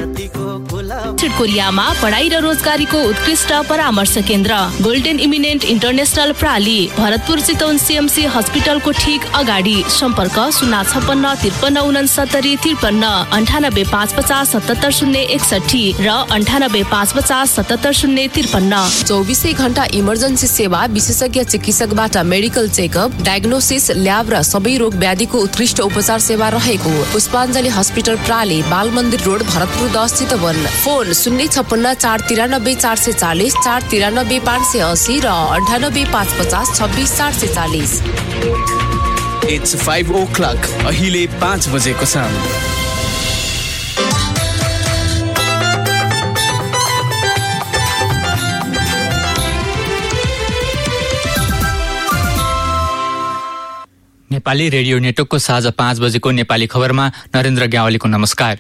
कोरियामा पढाइ र रोजगारीको उत्कृष्ट परामर्श केन्द्र golden eminent international प्राली Bharatpur Chitwan CMC हस्पिटलको ठीक अगाडि। सम्पर्क 056-6953-53 98-550-77-061 र 98-550-77-053। 24 घण्टा इमर्जेन्सी सेवा, विशेषज्ञ चिकित्सकबाट मेडिकल चेकअप, डायग्नोसिस, ल्याब र सबै रोग व्याधिको उत्कृष्ट उपचार सेवा रहेको पुष्पाञ्जली हस्पिटल प्राली, बाल मन्दिर रोड, भरतपुर 10 चितवन। फोन 056-493-440, 493-580 र 98-550-26-440। It's 5 o'clock. अहिले 5 बजेको छ। नेपाली रेडियो नेटवर्कको साँझ 5 बजेको नेपाली खबरमा नरेन्द्र ग्यावालीको नमस्कार।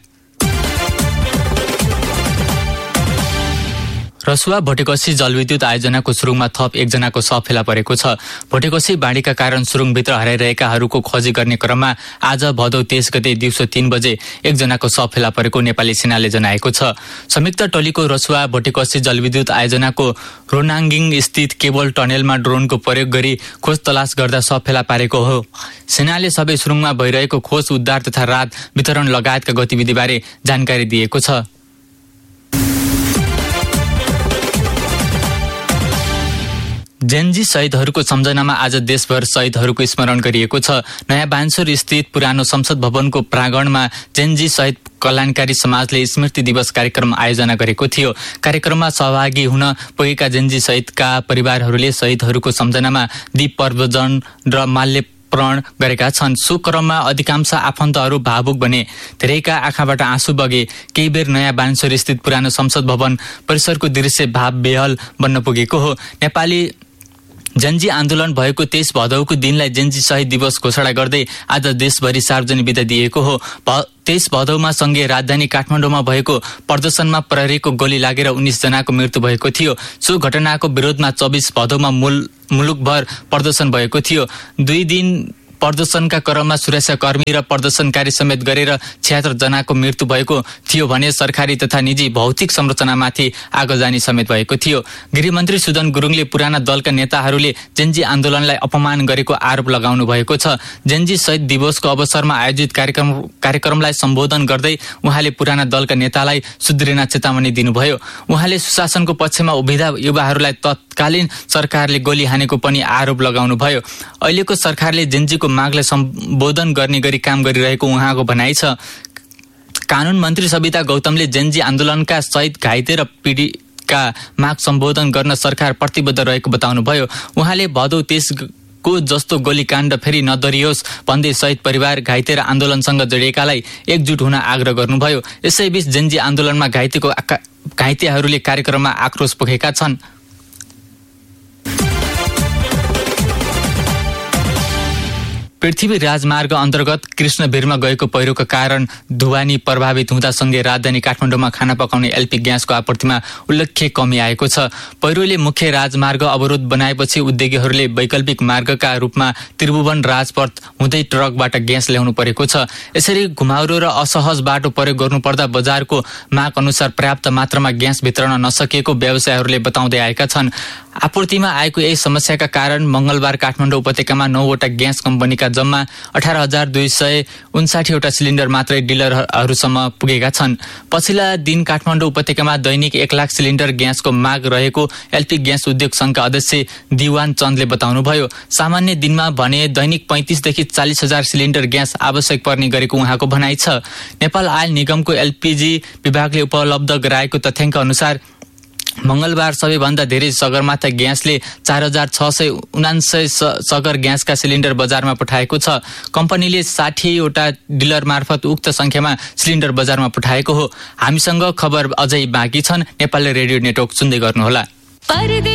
रसुवा भोटेकोसी जलविद्युत आयोजनाको सुरुङमा थप एकजनाको शव फेला परेको छ। भोटेकोसी बाढीका कारण सुरुङभित्र हराइरहेकाहरूको खोजी गर्ने क्रममा आज भदौ 23 गते दिउँसो 3 बजे एकजनाको शव फेला परेको नेपाली सेनाले जनाएको छ। संयुक्त टोलीको रसुवा भोटेकोसी जलविद्युत आयोजनाको रोनाङ्गिङ स्थित केबल टनेलमा ड्रोनको प्रयोग गरी खोज तलास गर्दा शव फेला पारेको हो। सेनाले सबै सुरुङमा भइरहेको खोज, उद्धार तथा राहत वितरण लगायतका गतिविधिबारे जानकारी दिएको छ। जेनजी शहीदहरूको सम्झनामा आज देशभर शहीदहरूको स्मरण गरिएको छ। नयाँ बान्सुर स्थित पुरानो संसद भवनको प्राङ्गणमा जेनजी शहीद कल्याणकारी समाजले स्मृति दिवस कार्यक्रम आयोजना गरेको थियो। कार्यक्रममा सहभागी हुन पुगेका जेनजी शहीदका परिवारहरूले शहीदहरूको सम्झनामा दीप प्रज्वलन र माल्यार्पण गरेका छन्। सो क्रममा अधिकांश आफन्तहरू भावुक बने, धेरैका आँखाबाट आँसु बगे। केही बेर नयाँ बान्सुर स्थित पुरानो संसद भवन परिसरको दृश्य भाव बेहल बन्न पुगेको हो। नेपाली जेनजी आन्दोलन भएको 23 भदौको दिनलाई जेनजी शहीद दिवस घोषणा गर्दै आज देशभरि सार्वजनिक बिदा दिएको हो। 23 भदौमा सँगै राजधानी काठमाडौँमा भएको प्रदर्शनमा प्रहरीको गोली लागेर 19 जनाको मृत्यु भएको थियो। सो घटनाको विरोधमा 24 भदौमा मुलुकभर प्रदर्शन भएको थियो। 2 दिन प्रदर्शनका क्रममा सुरक्षाकर्मी र प्रदर्शनकारी समेत गरेर 76 जनाको मृत्यु भएको थियो भने सरकारी तथा निजी भौतिक संरचनामाथि आगोजानी समेत भएको थियो। गृहमन्त्री सुदन गुरुङले पुराना दलका नेताहरूले जेनजी आन्दोलनलाई अपमान गरेको आरोप लगाउनु भएको छ। जेनजी शहीद दिवसको अवसरमा आयोजित कार्यक्रमलाई सम्बोधन गर्दै उहाँले पुराना दलका नेतालाई सुध्रिन चेतावनी दिनुभयो। उहाँले सुशासनको पक्षमा उभिँदा युवाहरूलाई तत्कालीन सरकारले गोली हानेको पनि आरोप लगाउनुभयो। अहिलेको सरकारले जेनजीको मागलाई सम्बोधन गर्ने गरी काम गरिरहेको उहाँको भनाइ छ। कानून मन्त्री सविता गौतमले जेनजी आन्दोलनका शहीद, घाइते र पीडितका माग सम्बोधन गर्न सरकार प्रतिबद्ध रहेको बताउनुभयो। उहाँले भदौ 23 को जस्तो गोलीकाण्ड फेरि नदरियोस् भन्दै शहीद परिवार, घाइते र आन्दोलनसँग जोडिएकालाई एकजुट हुन आग्रह गर्नुभयो। यसैबीच जेनजी आन्दोलनमा घाइतेहरूले कार्यक्रममा आक्रोश पोखेका छन्। पृथ्वी राजमार्ग अन्तर्गत कृष्णभिरमा गएको पहिरोका कारण धुवानी प्रभावित हुँदासँगै राजधानी काठमाडौँमा खाना पकाउने LP ग्यासको आपूर्तिमा उल्लेख्य कमी आएको छ। पहिरोले मुख्य राजमार्ग अवरोध बनाएपछि उद्योगीहरूले वैकल्पिक मार्गका रूपमा त्रिभुवन राजपथ हुँदै ट्रकबाट ग्यास ल्याउनु परेको छ। यसरी घुमाउरो र असहज बाटो प्रयोग गर्नुपर्दा बजारको माग अनुसार पर्याप्त मात्रामा ग्यास वितरण नसकिएको व्यवसायीहरूले बताउँदै आएका छन्। आपूर्तिमा आएको यही समस्याका कारण मंगलबार काठमाडौँ उपत्यकामा 9 वटा ग्यास कम्पनीका जम्मा 18,259 वटा सिलिन्डर मात्रै डिलरहरूसम्म पुगेका छन्। पछिल्ला दिन काठमाडौँ उपत्यकामा दैनिक 1 लाख सिलिन्डर ग्यासको माग रहेको LP ग्यास उद्योग संघका अध्यक्ष दिवान चन्दले बताउनुभयो। सामान्य दिनमा भने दैनिक 35 देखि 40 हजार सिलिन्डर ग्यास आवश्यक पर्ने गरेको उहाँको भनाइ छ। नेपाल आयल निगमको LPG विभागले उपलब्ध गराएको तथ्याङ्क अनुसार मंगलबार सबैभन्दा धेरै सगरमाथा ग्यासले 4,679 सगर ग्यासका सिलिन्डर बजारमा पठाएको छ। कम्पनीले 60 वटा डिलर मार्फत उक्त संख्यामा सिलिन्डर बजारमा पठाएको हो। हामीसँग खबर अझै बाँकी छन्। नेपाली रेडियो नेटवर्क सुन्दै गर्नुहोला।